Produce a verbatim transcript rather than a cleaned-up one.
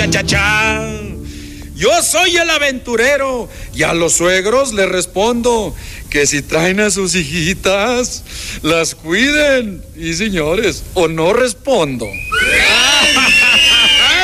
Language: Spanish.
Cha, cha. Yo soy el aventurero y a los suegros les respondo que si traen a sus hijitas, las cuiden. Y señores, o no respondo.